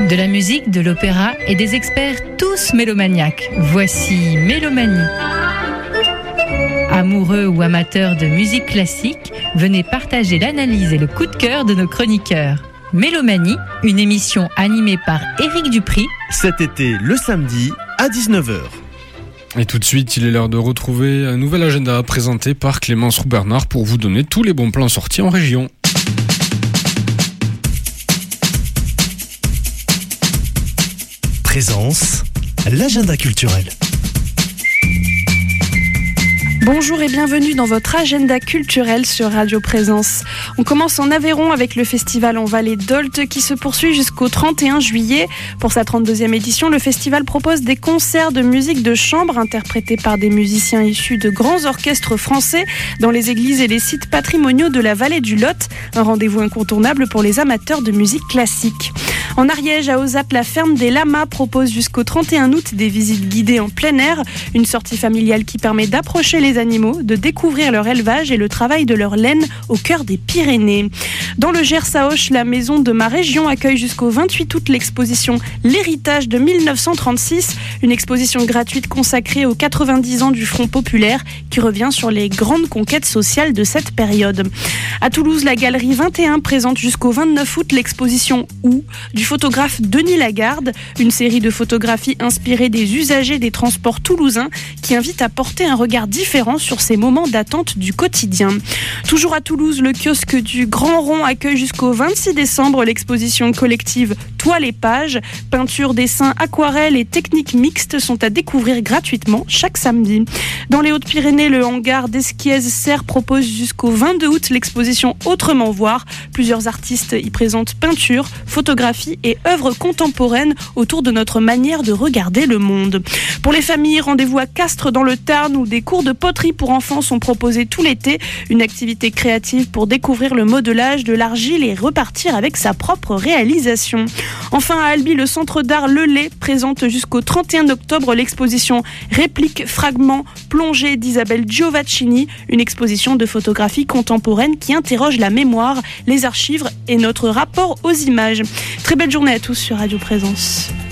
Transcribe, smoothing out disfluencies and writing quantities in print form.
De la musique, de l'opéra et des experts tous mélomaniaques. Voici Mélomanie. Amoureux ou amateurs de musique classique, venez partager l'analyse et le coup de cœur de nos chroniqueurs. Mélomanie, une émission animée par Éric Dupri. Cet été, le samedi, à 19h. Et tout de suite, il est l'heure de retrouver un nouvel agenda présenté par Clémence Roux-Bernard pour vous donner tous les bons plans sortis en région. Présence, l'agenda culturel. Bonjour et bienvenue dans votre agenda culturel sur Radio Présence. On commence en Aveyron avec le festival en Vallée d'Olt qui se poursuit jusqu'au 31 juillet. Pour sa 32e édition, le festival propose des concerts de musique de chambre interprétés par des musiciens issus de grands orchestres français dans les églises et les sites patrimoniaux de la Vallée du Lot. Un rendez-vous incontournable pour les amateurs de musique classique. En Ariège, à Ozap, la ferme des Lamas propose jusqu'au 31 août des visites guidées en plein air, une sortie familiale qui permet d'approcher les animaux, de découvrir leur élevage et le travail de leur laine au cœur des Pyrénées. Dans le Gers à Auch, la maison de ma région accueille jusqu'au 28 août l'exposition L'héritage de 1936, une exposition gratuite consacrée aux 90 ans du Front populaire qui revient sur les grandes conquêtes sociales de cette période. À Toulouse, la galerie 21 présente jusqu'au 29 août l'exposition Où du photographe Denis Lagarde, une série de photographies inspirées des usagers des transports toulousains qui invite à porter un regard différent sur ces moments d'attente du quotidien. Toujours à Toulouse, le kiosque du Grand Rond accueille jusqu'au 26 décembre l'exposition collective Toiles et pages. Peinture, dessin, aquarelle et techniques mixtes sont à découvrir gratuitement chaque samedi. Dans les Hautes-Pyrénées, le hangar d'Esquiez-Serres propose jusqu'au 22 août l'exposition Autrement voir. Plusieurs artistes y présentent peinture, photographie et œuvres contemporaines autour de notre manière de regarder le monde. Pour les familles, rendez-vous à Castres dans le Tarn où des cours de poterie pour enfants sont proposés tout l'été. Une activité créative pour découvrir le modelage de l'argile et repartir avec sa propre réalisation. Enfin, à Albi, le centre d'art Le Lay présente jusqu'au 31 octobre l'exposition Répliques, fragments, plongées d'Isabelle Giovacchini, une exposition de photographie contemporaine qui interroge la mémoire, les archives et notre rapport aux images. Très belle journée à tous sur Radio Présence.